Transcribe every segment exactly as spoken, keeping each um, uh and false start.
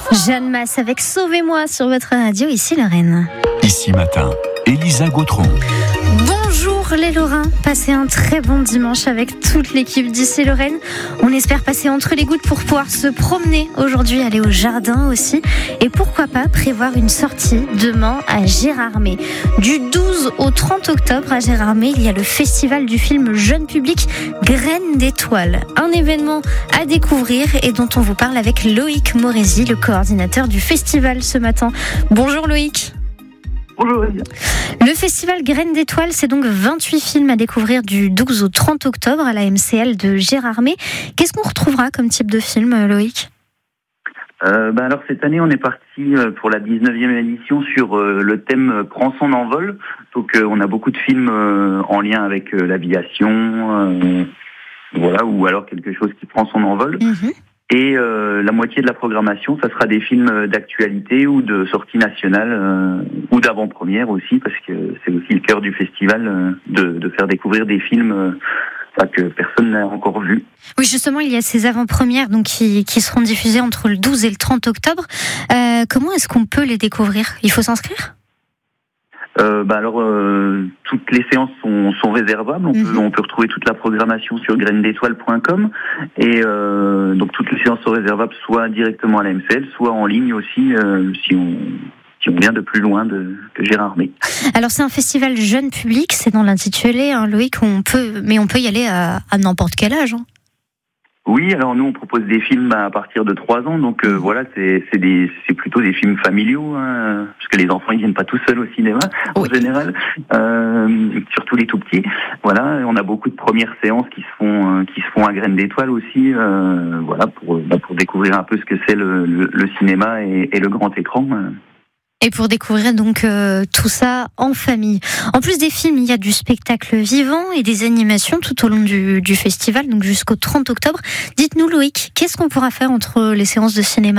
Jeanne Masse avec Sauvez-moi sur votre radio, ici Lorraine. Ici Matin, Elisa Gautron. Bonjour les Lorrains, passez un très bon dimanche avec toute l'équipe d'ici Lorraine. On espère passer entre les gouttes pour pouvoir se promener aujourd'hui, aller au jardin aussi. Et pourquoi pas prévoir une sortie demain à Gérardmer. Du douze au trente octobre à Gérardmer, il y a le festival du film jeune public Graines d'étoiles. Un événement à découvrir et dont on vous parle avec Loïc Moresi, le coordinateur du festival ce matin. Bonjour Loïc. Bonjour. Le festival Graines d'étoiles, c'est donc vingt-huit films à découvrir du douze au trente octobre à la M C L de Gérardmer. Qu'est-ce qu'on retrouvera comme type de film, Loïc ? euh, bah alors cette année, on est parti pour la dix-neuvième édition sur euh, le thème « Prends son envol ». Donc euh, on a beaucoup de films euh, en lien avec euh, l'aviation, euh, voilà, ou alors quelque chose qui prend son envol. Mmh. Et euh, la moitié de la programmation, ça sera des films d'actualité ou de sortie nationale euh, ou d'avant-première aussi, parce que c'est aussi le cœur du festival euh, de, de faire découvrir des films euh, que personne n'a encore vus. Oui, justement, il y a ces avant-premières donc qui, qui seront diffusées entre le douze et le trente octobre. Euh, comment est-ce qu'on peut les découvrir ? Il faut s'inscrire ? Euh, bah alors, euh, toutes les séances sont, sont réservables. On, mmh. peut, on peut retrouver toute la programmation sur graines d'étoiles point com et euh, donc toutes les séances sont réservables soit directement à la M C L, soit en ligne aussi euh, si on si on vient de plus loin de, que Gérardmer. Alors c'est un festival jeune public, c'est dans l'intitulé, hein, Loïc. On peut, mais on peut y aller à, à n'importe quel âge. Hein. Oui, alors nous on propose des films à partir de trois ans, donc euh, voilà, c'est c'est des c'est plutôt des films familiaux, hein, parce que les enfants ils viennent pas tout seuls au cinéma oui. en général, euh, surtout les tout petits. Voilà, on a beaucoup de premières séances qui se font euh, qui se font à Graines d'étoiles aussi, euh, voilà pour bah, pour découvrir un peu ce que c'est le, le, le cinéma et, et le grand écran. Et pour découvrir donc euh, tout ça en famille. En plus des films, il y a du spectacle vivant et des animations tout au long du, du festival, donc jusqu'au trente octobre. Dites-nous Loïc, qu'est-ce qu'on pourra faire entre les séances de cinéma ?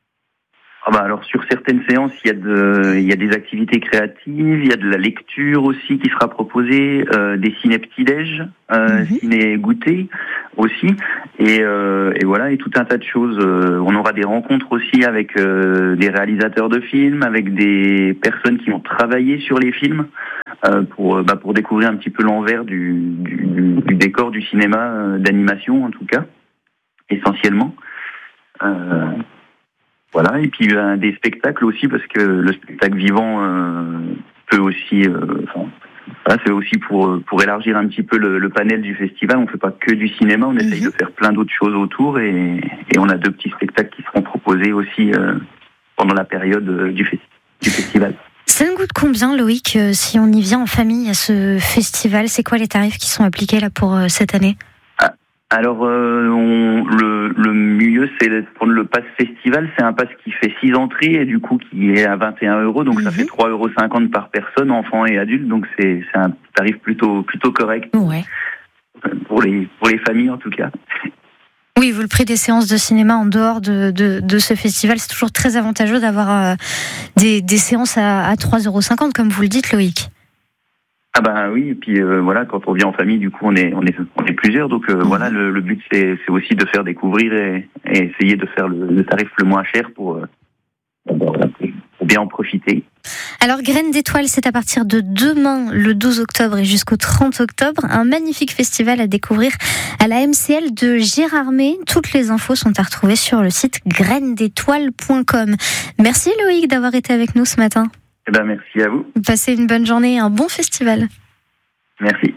Ah bah alors sur certaines séances, il y a de, il y a des activités créatives, il y a de la lecture aussi qui sera proposée, euh, des ciné petits-déj, euh, mm-hmm. ciné goûter aussi, et, euh, et voilà, et tout un tas de choses. Euh, on aura des rencontres aussi avec euh, des réalisateurs de films, avec des personnes qui ont travaillé sur les films euh, pour, bah, pour découvrir un petit peu l'envers du, du, du décor du cinéma euh, d'animation en tout cas, essentiellement. Euh, Voilà, et puis ben, des spectacles aussi, parce que le spectacle vivant euh, peut aussi, euh, enfin, voilà, c'est aussi pour pour élargir un petit peu le, le panel du festival. On fait pas que du cinéma, on essaye mmh. de faire plein d'autres choses autour, et, et on a deux petits spectacles qui seront proposés aussi euh, pendant la période euh, du, festi- du festival. Ça nous coûte combien, Loïc, euh, si on y vient en famille à ce festival ? C'est quoi les tarifs qui sont appliqués là pour euh, cette année ? Alors, euh, on, le, le mieux, c'est de prendre le pass festival. C'est un pass qui fait six entrées et du coup qui est à vingt et un euros. Donc, mmh. ça fait trois euros cinquante par personne, enfants et adultes. Donc, c'est, c'est un tarif plutôt, plutôt correct. Ouais. Pour les, pour les familles, en tout cas. Oui, vous, le prix des séances de cinéma en dehors de, de, de ce festival, c'est toujours très avantageux d'avoir euh, des, des séances à, à trois euros cinquante, comme vous le dites, Loïc. Ah ben oui, et puis euh, voilà, quand on vient en famille, du coup on est on est on est plusieurs, donc euh, mmh. voilà, le, le but c'est c'est aussi de faire découvrir et, et essayer de faire le, le tarif le moins cher pour, euh, pour, pour bien en profiter. Alors Graines d'étoiles, c'est à partir de demain, le douze octobre et jusqu'au trente octobre, un magnifique festival à découvrir à la M C L de Gérardmer. Toutes les infos sont à retrouver sur le site graines d'étoiles point com. Merci Loïc d'avoir été avec nous ce matin. Eh ben, merci à vous. Passez une bonne journée et un bon festival. Merci.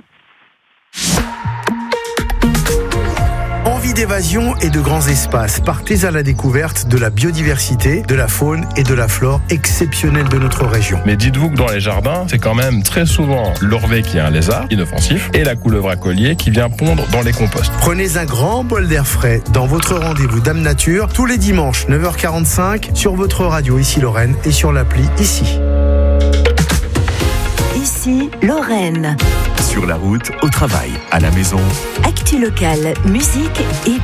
Envie d'évasion et de grands espaces. Partez à la découverte de la biodiversité, de la faune et de la flore exceptionnelle de notre région. Mais dites-vous que dans les jardins, c'est quand même très souvent l'orvet qui est un lézard inoffensif et la couleuvre à collier qui vient pondre dans les composts. Prenez un grand bol d'air frais dans votre rendez-vous Dame Nature tous les dimanches neuf heures quarante-cinq sur votre radio Ici Lorraine et sur l'appli Ici. Ici Lorraine. Sur la route, au travail, à la maison. Actu locale, musique et